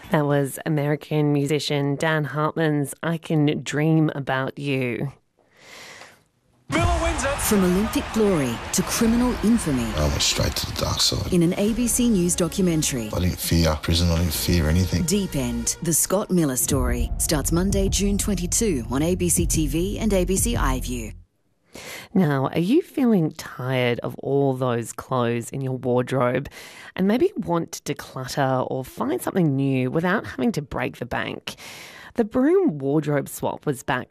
That was American musician Dan Hartman's I Can Dream About You. Miller wins it. From Olympic glory to criminal infamy. I went straight to the dark side. In an ABC News documentary. I didn't fear prison, I didn't fear anything. Deep End, the Scott Miller story, starts Monday, June 22 on ABC TV and ABC iView. Now, are you feeling tired of all those clothes in your wardrobe and maybe want to declutter or find something new without having to break the bank? The Broom Wardrobe Swap was back